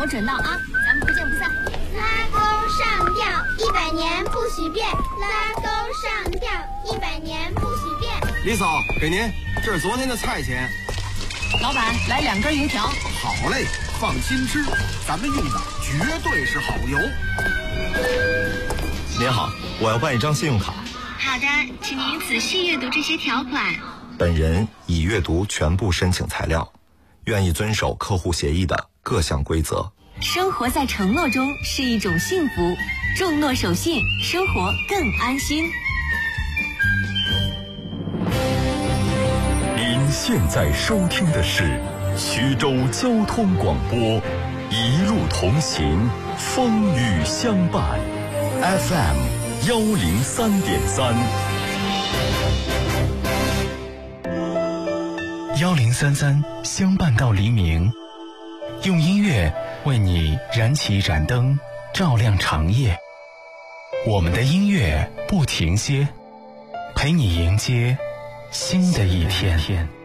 保准到啊！咱们不见不散。 拉钩上吊，100年不许变。拉钩上吊，100年不许变。 李嫂，给您，这是昨天的菜钱。 老板，来2根油条。 好嘞，放心吃，咱们用的绝对是好油。 您好，我要办一张信用卡。 好的，请您仔细阅读这些条款。 本人已阅读全部申请材料，愿意遵守客户协议的各项规则。 生活在承诺中是一种幸福，重诺守信，生活更安心。 您现在收听的是徐州交通广播，一路同行，风雨相伴。FM 103.3。1033相伴到黎明，用音乐为你燃起一盏灯，照亮长夜。我们的音乐不停歇，陪你迎接新的一天。